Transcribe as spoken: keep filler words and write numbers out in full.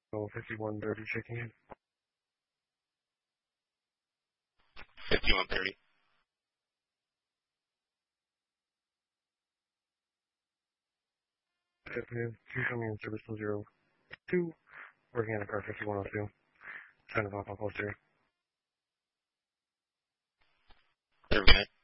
So fifty-one thirty checking in. fifty-one thirty. Afternoon. You show me in service one zero two. Working on a car fifty-one oh two. Trying to pop up post area. Thirty minutes.